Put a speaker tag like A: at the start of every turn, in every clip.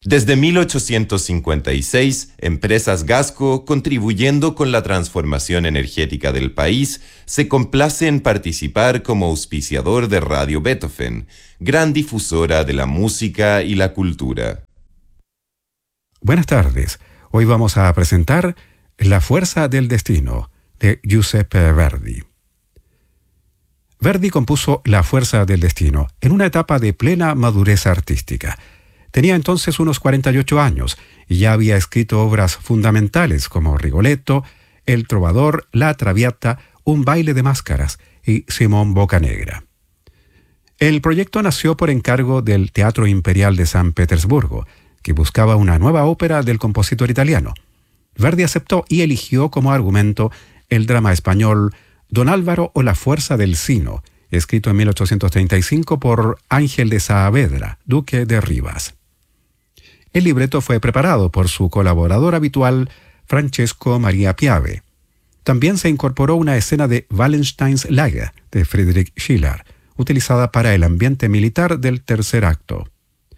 A: Desde 1856, Empresas Gasco, contribuyendo con la transformación energética del país, se complace en participar como auspiciador de Radio Beethoven, gran difusora de la música y la cultura.
B: Buenas tardes. Hoy vamos a presentar La fuerza del destino, de Giuseppe Verdi. Verdi compuso La fuerza del destino en una etapa de plena madurez artística. Tenía entonces unos 48 años y ya había escrito obras fundamentales como Rigoletto, El trovador, La Traviata, Un baile de máscaras y Simón Bocanegra. El proyecto nació por encargo del Teatro Imperial de San Petersburgo, que buscaba una nueva ópera del compositor italiano. Verdi aceptó y eligió como argumento el drama español Don Álvaro o la fuerza del Sino, escrito en 1835 por Ángel de Saavedra, duque de Rivas. El libreto fue preparado por su colaborador habitual, Francesco Maria Piave. También se incorporó una escena de Wallensteins Lager, de Friedrich Schiller, utilizada para el ambiente militar del tercer acto.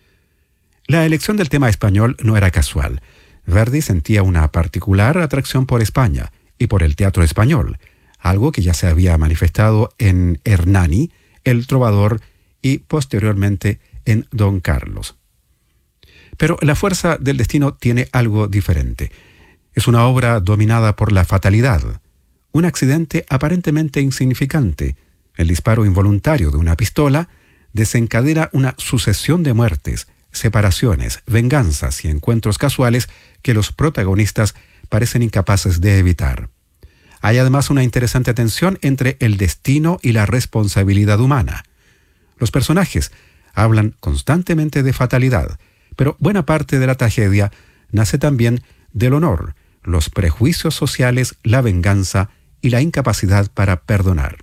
B: La elección del tema español no era casual. Verdi sentía una particular atracción por España y por el teatro español, algo que ya se había manifestado en Hernani, El trovador y posteriormente en Don Carlos. Pero La fuerza del destino tiene algo diferente. Es una obra dominada por la fatalidad, un accidente aparentemente insignificante, el disparo involuntario de una pistola, desencadena una sucesión de muertes, separaciones, venganzas y encuentros casuales que los protagonistas parecen incapaces de evitar. Hay además una interesante tensión entre el destino y la responsabilidad humana. Los personajes hablan constantemente de fatalidad, pero buena parte de la tragedia nace también del honor, los prejuicios sociales, la venganza y la incapacidad para perdonar.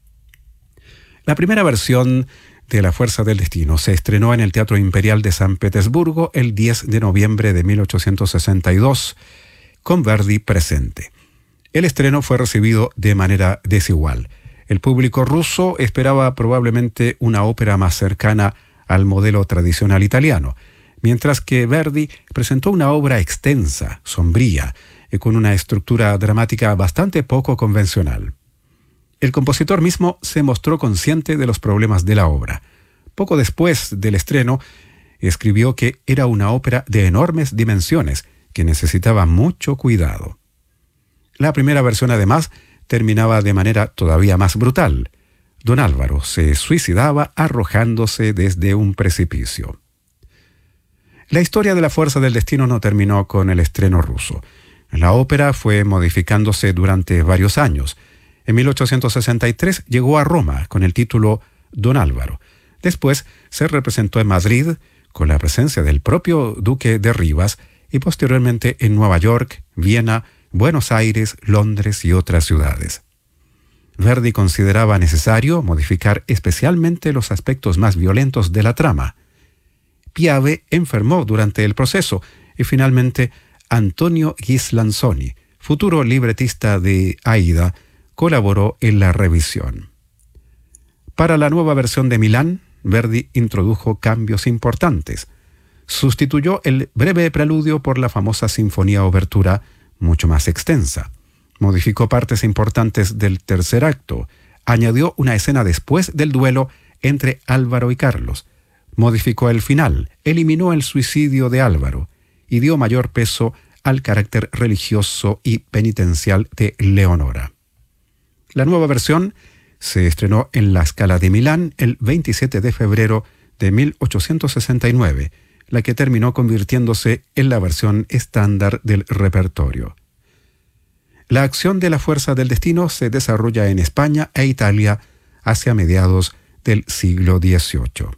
B: La primera versión de La fuerza del destino se estrenó en el Teatro Imperial de San Petersburgo el 10 de noviembre de 1862, con Verdi presente. El estreno fue recibido de manera desigual. El público ruso esperaba probablemente una ópera más cercana al modelo tradicional italiano, mientras que Verdi presentó una obra extensa, sombría, y con una estructura dramática bastante poco convencional. El compositor mismo se mostró consciente de los problemas de la obra. Poco después del estreno, escribió que era una ópera de enormes dimensiones que necesitaba mucho cuidado. La primera versión, además, terminaba de manera todavía más brutal. Don Álvaro se suicidaba arrojándose desde un precipicio. La historia de La fuerza del destino no terminó con el estreno ruso. La ópera fue modificándose durante varios años. En 1863 llegó a Roma con el título Don Álvaro. Después se representó en Madrid con la presencia del propio duque de Rivas y posteriormente en Nueva York, Viena, Buenos Aires, Londres y otras ciudades. Verdi consideraba necesario modificar especialmente los aspectos más violentos de la trama. Piave enfermó durante el proceso y finalmente Antonio Ghislanzoni, futuro libretista de Aida, colaboró en la revisión. Para la nueva versión de Milán, Verdi introdujo cambios importantes. Sustituyó el breve preludio por la famosa sinfonía obertura, mucho más extensa. Modificó partes importantes del tercer acto. Añadió una escena después del duelo entre Álvaro y Carlos. Modificó el final, eliminó el suicidio de Álvaro y dio mayor peso al carácter religioso y penitencial de Leonora. La nueva versión se estrenó en la Scala de Milán el 27 de febrero de 1869, la que terminó convirtiéndose en la versión estándar del repertorio. La acción de La fuerza del destino se desarrolla en España e Italia hacia mediados del siglo XVIII.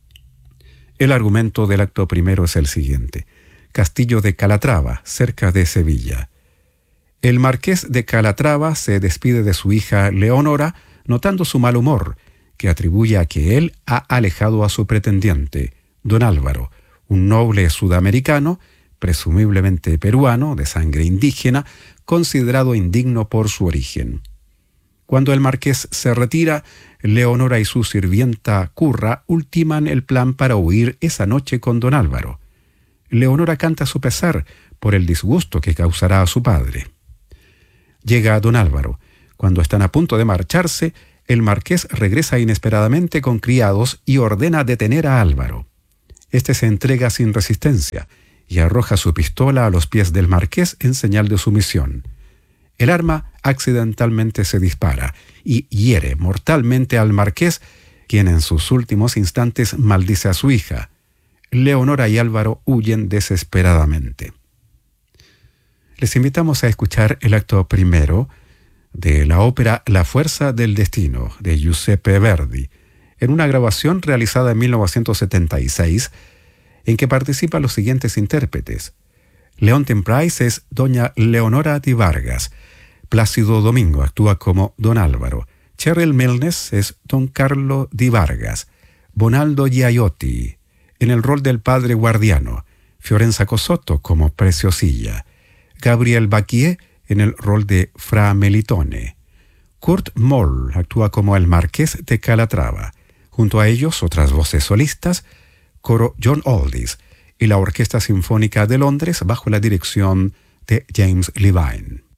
B: El argumento del acto primero es el siguiente. Castillo de Calatrava, cerca de Sevilla. El marqués de Calatrava se despide de su hija Leonora, notando su mal humor, que atribuye a que él ha alejado a su pretendiente, don Álvaro, un noble sudamericano, presumiblemente peruano, de sangre indígena, considerado indigno por su origen. Cuando el marqués se retira, Leonora y su sirvienta Curra ultiman el plan para huir esa noche con don Álvaro. Leonora canta a su pesar por el disgusto que causará a su padre. Llega don Álvaro. Cuando están a punto de marcharse, el marqués regresa inesperadamente con criados y ordena detener a Álvaro. Este se entrega sin resistencia y arroja su pistola a los pies del marqués en señal de sumisión. El arma accidentalmente se dispara y hiere mortalmente al marqués, quien en sus últimos instantes maldice a su hija. Leonora y Álvaro huyen desesperadamente. Les invitamos a escuchar el acto primero de la ópera La fuerza del destino, de Giuseppe Verdi, en una grabación realizada en 1976, en que participan los siguientes intérpretes. Leontyne Price es doña Leonora di Vargas, Plácido Domingo actúa como don Álvaro, Cheryl Milnes es don Carlo di Vargas, Bonaldo Giaiotti en el rol del padre guardiano, Fiorenza Cosotto como Preciosilla, Gabriel Bacquier en el rol de Fra Melitone. Kurt Moll actúa como el Marqués de Calatrava. Junto a ellos, otras voces solistas, coro John Aldis y la Orquesta Sinfónica de Londres bajo la dirección de James Levine.